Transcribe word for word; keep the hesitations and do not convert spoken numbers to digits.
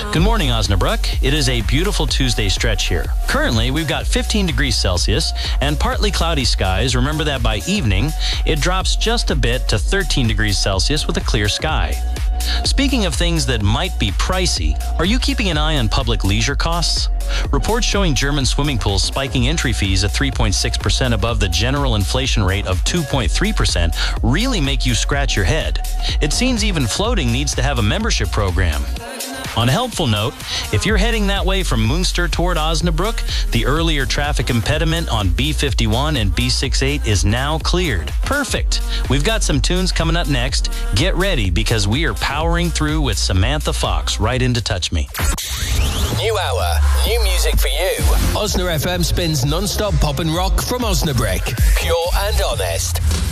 Good morning, Osnabrück. It is a beautiful Tuesday stretch here. Currently, we've got fifteen degrees Celsius and partly cloudy skies. Remember that by evening, it drops just a bit to thirteen degrees Celsius with a clear sky. Speaking of things that might be pricey, are you keeping an eye on public leisure costs? Reports showing German swimming pools spiking entry fees at three point six percent above the general inflation rate of two point three percent really make you scratch your head. It seems even floating needs to have a membership program. On a helpful note, if you're heading that way from Münster toward Osnabrück, the earlier traffic impediment on B fifty-one and B sixty-eight is now cleared. Perfect. We've got some tunes coming up next. Get ready because we are powering through with Samantha Fox right into Touch Me. New hour, new music for you. Osna F M spins non-stop pop and rock from Osnabrück. Pure and honest.